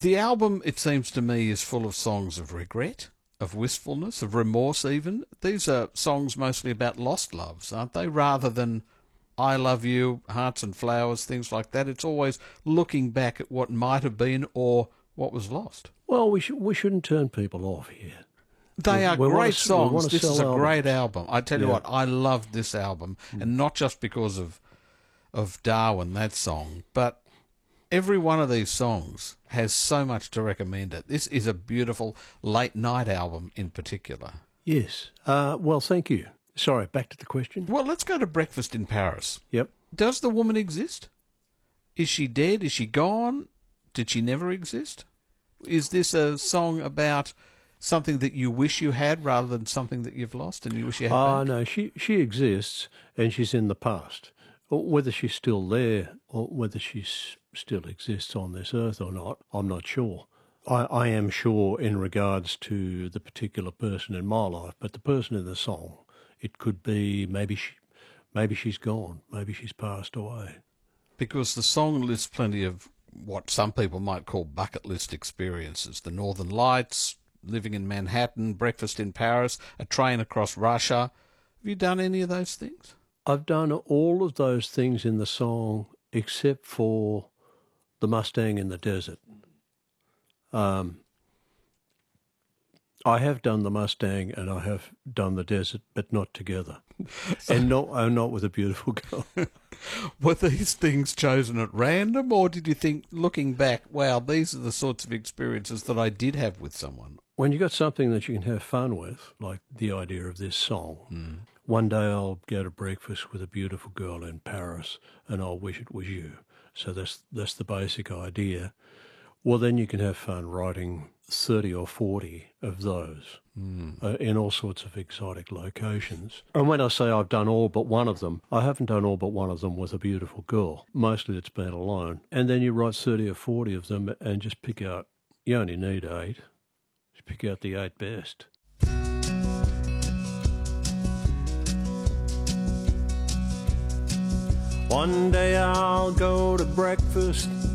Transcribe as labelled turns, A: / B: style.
A: The album, it seems to me, is full of songs of regret, of wistfulness, of remorse even. These are songs mostly about lost loves, aren't they? Rather than I love you, hearts and flowers, things like that. It's always looking back at what might have been or what was lost.
B: Well, we shouldn't turn people off here.
A: They are great songs. This is a great album. I tell you what, I loved this album, and not just because of Darwin, that song, but every one of these songs has so much to recommend it. This is a beautiful late night album in particular.
B: Yes. Well, thank you. Sorry, back to the question.
A: Well, let's go to Breakfast in Paris.
B: Yep.
A: Does the woman exist? Is she dead? Is she gone? Did she never exist? Is this a song about something that you wish you had rather than something that you've lost and you wish you had back?
B: No, she exists and she's in the past. Whether she's still there or whether she still exists on this earth or not, I'm not sure. I am sure in regards to the particular person in my life, but the person in the song, it could be maybe she's gone, maybe she's passed away. Because
A: the song lists plenty of what some people might call bucket list experiences. The Northern Lights, living in Manhattan, breakfast in Paris, a train across Russia. Have you done any of those things?
B: I've done all of those things in the song except for the Mustang in the desert. I have done the Mustang and I have done the desert, but not together. And not with a beautiful girl.
A: Were these things chosen at random, or did you think, looking back, wow, these are the sorts of experiences that I did have with someone?
B: When you got something that you can have fun with, like the idea of this song, one day I'll go to breakfast with a beautiful girl in Paris and I'll wish it was you. So that's the basic idea. Well, then you can have fun writing 30 or 40 of those in all sorts of exotic locations. And when I say I've done all but one of them, I haven't done all but one of them with a beautiful girl. Mostly it's been alone. And then you write 30 or 40 of them and just pick out, you only need 8, just pick out the 8 best. One day I'll go to breakfast